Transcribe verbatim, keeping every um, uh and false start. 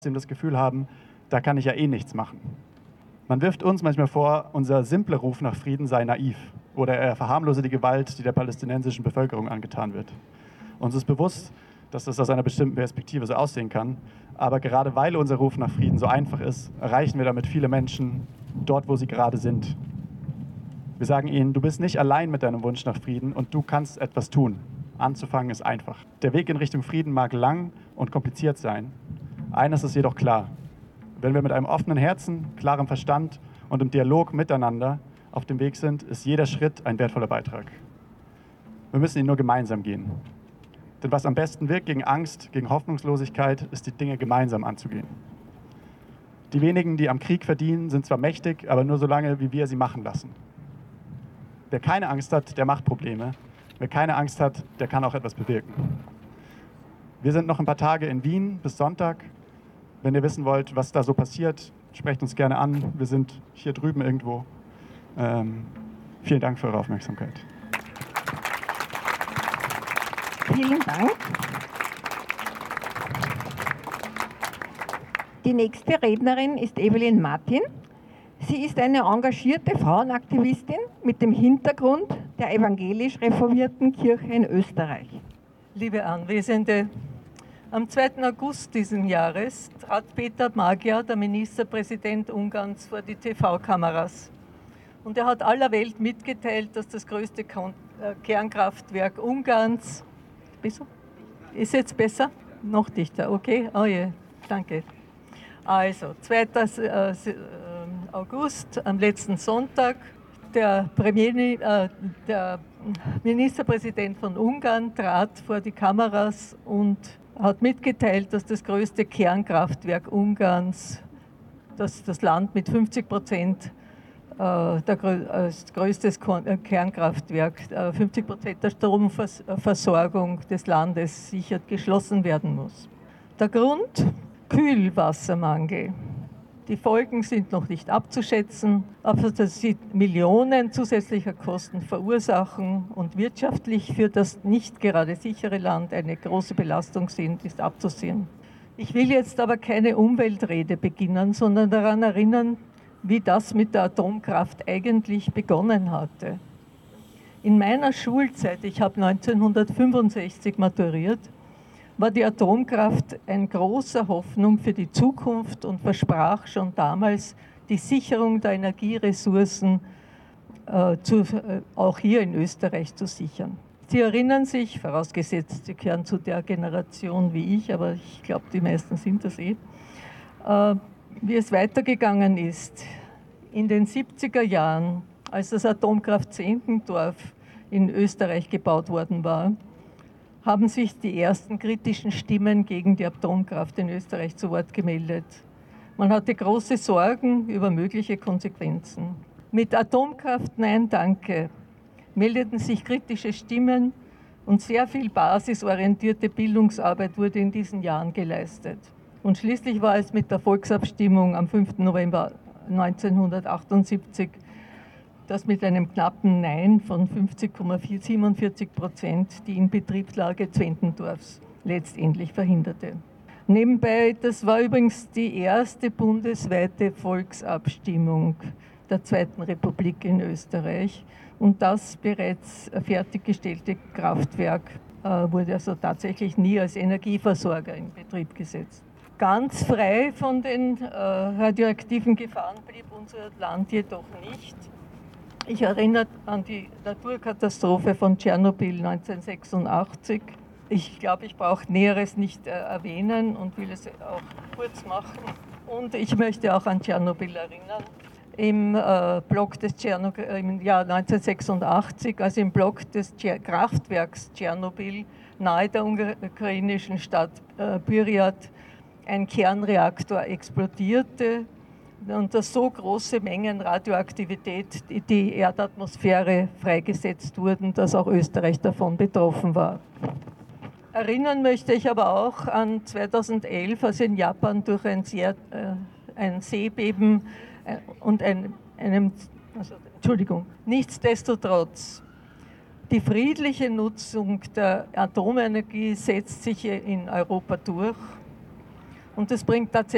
das Gefühl haben, da kann ich ja eh nichts machen. Man wirft uns manchmal vor, unser simpler Ruf nach Frieden sei naiv oder er verharmlose die Gewalt, die der palästinensischen Bevölkerung angetan wird. Uns ist bewusst, dass das aus einer bestimmten Perspektive so aussehen kann, aber gerade weil unser Ruf nach Frieden so einfach ist, erreichen wir damit viele Menschen dort, wo sie gerade sind. Wir sagen ihnen, du bist nicht allein mit deinem Wunsch nach Frieden und du kannst etwas tun. Anzufangen ist einfach. Der Weg in Richtung Frieden mag lang und kompliziert sein. Eines ist jedoch klar: Wenn wir mit einem offenen Herzen, klarem Verstand und im Dialog miteinander auf dem Weg sind, ist jeder Schritt ein wertvoller Beitrag. Wir müssen ihn nur gemeinsam gehen. Denn was am besten wirkt gegen Angst, gegen Hoffnungslosigkeit, ist, die Dinge gemeinsam anzugehen. Die wenigen, die am Krieg verdienen, sind zwar mächtig, aber nur so lange, wie wir sie machen lassen. Wer keine Angst hat, der macht Probleme. Wer keine Angst hat, der kann auch etwas bewirken. Wir sind noch ein paar Tage in Wien bis Sonntag. Wenn ihr wissen wollt, was da so passiert, sprecht uns gerne an. Wir sind hier drüben irgendwo. Ähm, vielen Dank für eure Aufmerksamkeit. Vielen Dank. Die nächste Rednerin ist Evelyn Martin. Sie ist eine engagierte Frauenaktivistin mit dem Hintergrund der evangelisch reformierten Kirche in Österreich. Liebe Anwesende, am zweiten August diesen Jahres trat Peter Magyar, der Ministerpräsident Ungarns, vor die T V-Kameras. Und er hat aller Welt mitgeteilt, dass das größte Kernkraftwerk Ungarns... Ist jetzt besser? Noch dichter, okay? Oh je, danke. Also, zweiten August, am letzten Sonntag, der, Premier, äh, der Ministerpräsident von Ungarn trat vor die Kameras und hat mitgeteilt, dass das größte Kernkraftwerk Ungarns, dass das Land mit fünfzig Prozent äh, der, als größtes Kernkraftwerk, äh, fünfzig Prozent der Stromversorgung des Landes sichert geschlossen werden muss. Der Grund? Kühlwassermangel. Die Folgen sind noch nicht abzuschätzen, aber dass sie Millionen zusätzlicher Kosten verursachen und wirtschaftlich für das nicht gerade sichere Land eine große Belastung sind, ist abzusehen. Ich will jetzt aber keine Umweltrede beginnen, sondern daran erinnern, wie das mit der Atomkraft eigentlich begonnen hatte. In meiner Schulzeit, ich habe neunzehnhundertfünfundsechzig maturiert, war die Atomkraft eine große Hoffnung für die Zukunft und versprach schon damals die Sicherung der Energieressourcen äh, zu, äh, auch hier in Österreich zu sichern. Sie erinnern sich, vorausgesetzt, Sie gehören zu der Generation wie ich, aber ich glaube, die meisten sind das eh, äh, wie es weitergegangen ist. In den siebziger Jahren, als das Atomkraft Zenkendorf in Österreich gebaut worden war, haben sich die ersten kritischen Stimmen gegen die Atomkraft in Österreich zu Wort gemeldet. Man hatte große Sorgen über mögliche Konsequenzen. Mit Atomkraft nein, danke, meldeten sich kritische Stimmen und sehr viel basisorientierte Bildungsarbeit wurde in diesen Jahren geleistet. Und schließlich war es mit der Volksabstimmung am fünften November neunzehnhundertachtundsiebzig, dass mit einem knappen Nein von fünfzig Komma siebenundvierzig Prozent die Inbetriebnahme Zwentendorfs letztendlich verhinderte. Nebenbei, das war übrigens die erste bundesweite Volksabstimmung der Zweiten Republik in Österreich und das bereits fertiggestellte Kraftwerk äh, wurde also tatsächlich nie als Energieversorger in Betrieb gesetzt. Ganz frei von den äh, radioaktiven Gefahren blieb unser Land jedoch nicht. Ich erinnere an die Naturkatastrophe von Tschernobyl neunzehnhundertsechsundachtzig. Ich glaube, ich brauche Näheres nicht äh, erwähnen und will es auch kurz machen. Und ich möchte auch an Tschernobyl erinnern. Im äh, Block des Tscherno- äh, im Jahr neunzehnhundertsechsundachtzig, also im Block des Tscher- Kraftwerks Tschernobyl, nahe der ukrainischen Stadt äh, Buryat, ein Kernreaktor explodierte. Und dass so große Mengen Radioaktivität in die Erdatmosphäre freigesetzt wurden, dass auch Österreich davon betroffen war. Erinnern möchte ich aber auch an zweitausendelf, als in Japan durch ein, sehr, äh, ein Seebeben äh, und ein, einem, also, Entschuldigung, nichtsdestotrotz, die friedliche Nutzung der Atomenergie setzt sich in Europa durch und das bringt tatsächlich